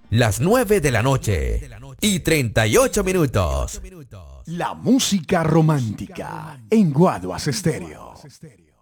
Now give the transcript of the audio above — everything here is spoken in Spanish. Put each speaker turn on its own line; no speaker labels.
Las 9 de la noche y 38 minutos.
La música romántica en Guaduas Estéreo.